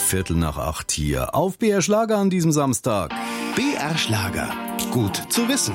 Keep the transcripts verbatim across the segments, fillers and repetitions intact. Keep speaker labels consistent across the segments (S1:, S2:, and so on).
S1: Viertel nach acht hier auf B R Schlager an diesem Samstag.
S2: B R Schlager. Gut zu wissen.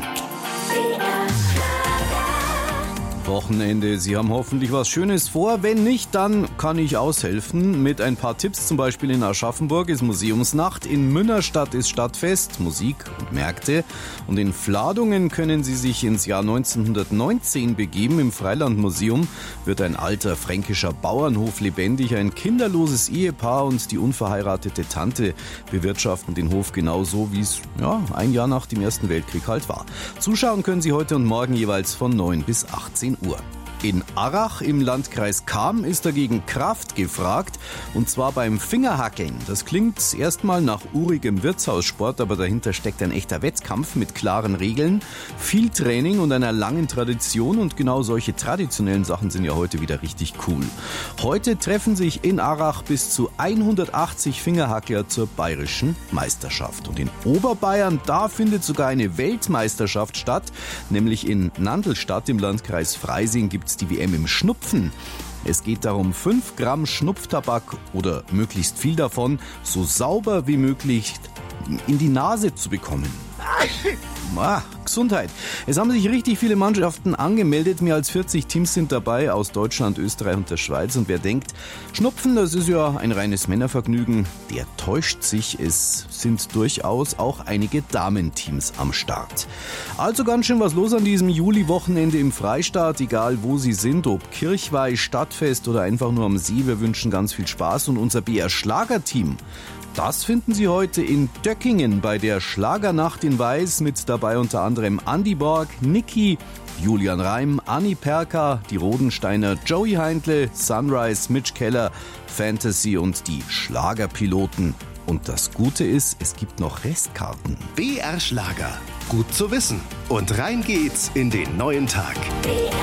S1: Wochenende, Sie haben hoffentlich was Schönes vor. Wenn nicht, dann kann ich aushelfen mit ein paar Tipps. Zum Beispiel in Aschaffenburg ist Museumsnacht, in Münnerstadt ist Stadtfest, Musik und Märkte. Und in Fladungen können Sie sich ins Jahr neunzehnhundertneunzehn begeben. Im Freilandmuseum wird ein alter fränkischer Bauernhof lebendig. Ein kinderloses Ehepaar und die unverheiratete Tante bewirtschaften den Hof genauso, wie es ja, ein Jahr nach dem Ersten Weltkrieg halt war. Zuschauen können Sie heute und morgen jeweils von neun bis achtzehn Uhr. In Arrach im Landkreis Cham ist dagegen Kraft gefragt, und zwar beim Fingerhackeln. Das klingt erstmal nach urigem Wirtshaussport, aber dahinter steckt ein echter Wettkampf mit klaren Regeln, viel Training und einer langen Tradition, und genau solche traditionellen Sachen sind ja heute wieder richtig cool. Heute treffen sich in Arrach bis zu hundertachtzig Fingerhackler zur bayerischen Meisterschaft. Und in Oberbayern, da findet sogar eine Weltmeisterschaft statt, nämlich in Nandlstadt im Landkreis Freising gibt's die W M im Schnupfen. Es geht darum, fünf Gramm Schnupftabak oder möglichst viel davon so sauber wie möglich in die Nase zu bekommen. Ah, Gesundheit. Es haben sich richtig viele Mannschaften angemeldet. Mehr als vierzig Teams sind dabei aus Deutschland, Österreich und der Schweiz. Und wer denkt, Schnupfen, das ist ja ein reines Männervergnügen, der täuscht sich. Es sind durchaus auch einige Damenteams am Start. Also ganz schön was los an diesem Juli-Wochenende im Freistaat. Egal wo Sie sind, ob Kirchweih, Stadtfest oder einfach nur am See. Wir wünschen ganz viel Spaß. Und unser B R-Schlager-Team, das finden Sie heute in Döckingen bei der Schlagernacht in Weiß, mit dabei unter anderem Andi Borg, Niki, Julian Reim, Anni Perka, die Rodensteiner, Joey Heindle, Sunrise, Mitch Keller, Fantasy und die Schlagerpiloten. Und das Gute ist, es gibt noch Restkarten.
S2: B R Schlager. Gut zu wissen. Und rein geht's in den neuen Tag.